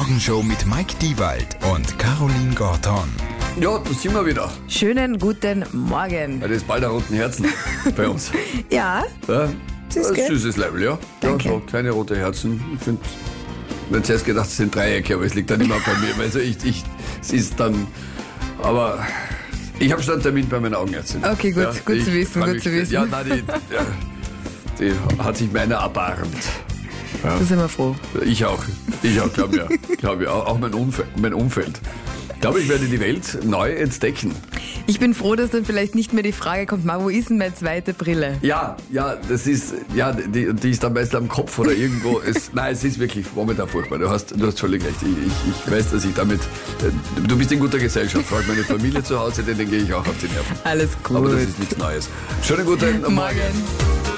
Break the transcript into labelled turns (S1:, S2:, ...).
S1: Morgenshow mit Mike Diewald und Caroline Gorton.
S2: Ja, da sind wir wieder.
S3: Schönen guten Morgen.
S2: Ja, das ist bald der roten Herzen bei uns.
S3: Ja,
S2: Ja,
S3: Süß,
S2: ein
S3: gell?
S2: süßes Level, ja.
S3: Danke.
S2: Ja, so kleine rote Herzen. Ich finde, ich hätte zuerst gedacht, es sind Dreiecke, aber es liegt dann immer bei mir. Also es ist dann, aber ich habe schon einen Termin bei meiner Augenärztin.
S3: Okay, gut, gut
S2: ich
S3: zu wissen,
S2: freu
S3: gut
S2: mich
S3: zu
S2: schon.
S3: wissen.
S2: Ja, nein, die hat sich meiner erbarmt.
S3: da sind wir froh.
S2: Ich auch, glaube ich. Auch mein Umfeld. Ich glaube, ich werde die Welt neu entdecken.
S3: Ich bin froh, dass dann vielleicht nicht mehr die Frage kommt, wo ist denn meine zweite Brille?
S2: Ja, das ist, die ist dann meist am Kopf oder irgendwo. Nein, es ist wirklich momentan furchtbar. Du hast völlig recht. Ich weiß, dass ich damit, du bist in guter Gesellschaft. Frag meine Familie zu Hause, denen gehe ich auch auf die Nerven.
S3: Alles gut.
S2: Aber das ist nichts Neues. Schönen guten Morgen.
S3: Morgen.